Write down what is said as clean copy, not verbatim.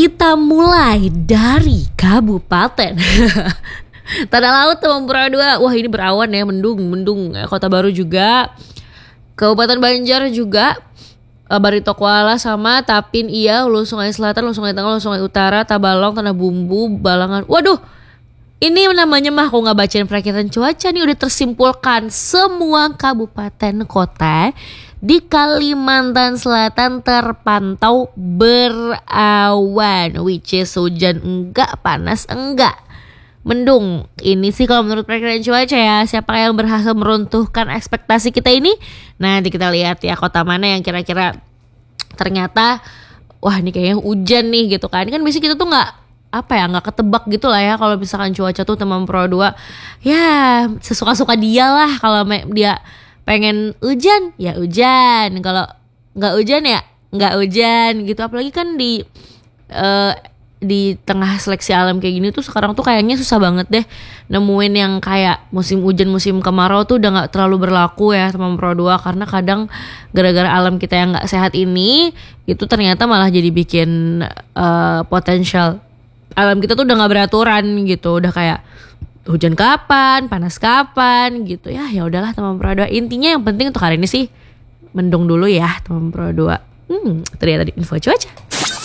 Kita mulai dari kabupaten Tanah Laut teman Pro 2. Wah, ini berawan ya, mendung. Kota Baru juga, Kabupaten Banjar juga, Barito Kuala sama Tapin iya, Hulu Sungai Selatan, Hulu Sungai Tengah, Hulu Sungai Utara, Tabalong, Tanah Bumbu, Balangan. Waduh, ini namanya mah aku nggak bacain perakiraan cuaca nih, udah tersimpulkan semua kabupaten kota di Kalimantan Selatan terpantau berawan, which is hujan enggak, panas enggak, mendung. Ini sih kalau menurut perakiraan cuaca ya. Siapa yang berhasil meruntuhkan ekspektasi kita ini? Nanti kita lihat ya, kota mana yang kira-kira ternyata wah ini kayaknya hujan nih gitu kan. Kan biasanya kita tuh nggak ketebak gitu lah ya kalau misalkan cuaca tuh teman Pro 2. Ya sesuka-suka dia lah. Kalau dia pengen hujan ya hujan, kalau nggak hujan ya nggak hujan gitu. Apalagi kan di tengah seleksi alam kayak gini tuh sekarang tuh kayaknya susah banget deh nemuin yang kayak musim hujan, musim kemarau tuh udah nggak terlalu berlaku ya teman Pro 2, karena kadang gara-gara alam kita yang nggak sehat ini itu ternyata malah jadi bikin potensial alam kita tuh udah nggak beraturan gitu, udah kayak hujan kapan, panas kapan gitu ya. Ya udahlah teman Pro 2, intinya yang penting untuk hari ini sih mendung dulu ya teman Pro 2. Ternyata di info cuaca.